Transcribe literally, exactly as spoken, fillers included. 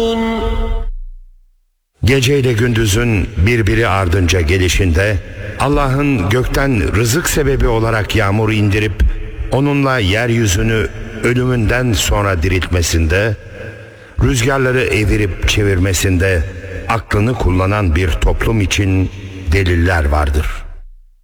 Gece ile gündüzün birbiri ardınca gelişinde, Allah'ın gökten rızık sebebi olarak yağmur indirip onunla yeryüzünü ölümünden sonra diriltmesinde, rüzgarları evirip çevirmesinde aklını kullanan bir toplum için deliller vardır.